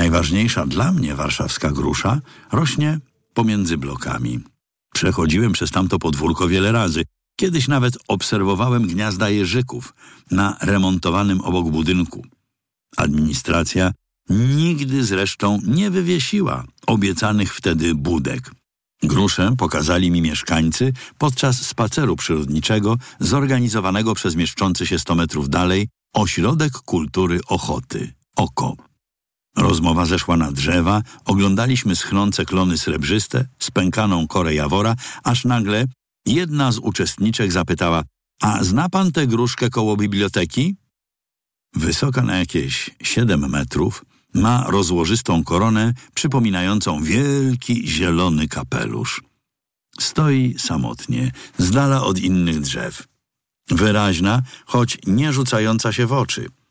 Najważniejsza dla mnie warszawska grusza rośnie pomiędzy blokami. Przechodziłem przez tamto podwórko wiele razy. Kiedyś nawet obserwowałem gniazda jeżyków na remontowanym obok budynku. Administracja nigdy zresztą nie wywiesiła obiecanych wtedy budek. Gruszę pokazali mi mieszkańcy podczas spaceru przyrodniczego zorganizowanego przez mieszczący się 100 metrów dalej Ośrodek Kultury Ochoty, OKO. Rozmowa zeszła na drzewa, oglądaliśmy schnące klony srebrzyste, spękaną korę jawora, aż nagle jedna z uczestniczek zapytała: a zna pan tę gruszkę koło biblioteki? Wysoka na jakieś 7 metrów, ma rozłożystą koronę przypominającą wielki zielony kapelusz. Stoi samotnie, z dala od innych drzew. Wyraźna, choć nie rzucająca się w oczy.